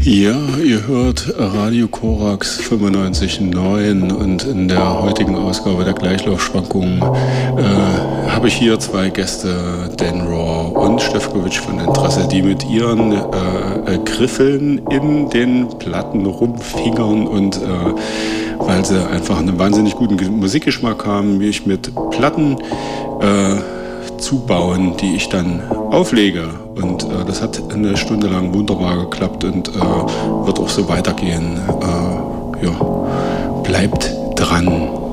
Ja, ihr hört Radio Korax 95.9 und in der heutigen Ausgabe der Gleichlaufschwankungen habe ich hier zwei Gäste, Dan Raw und Stefkovic von Interesse, die mit ihren Griffeln in den Platten rumfingern und weil sie einfach einen wahnsinnig guten Musikgeschmack haben, mich mit Platten zubauen, die ich dann auflege. Und das hat eine Stunde lang wunderbar geklappt und wird auch so weitergehen. Ja, bleibt dran.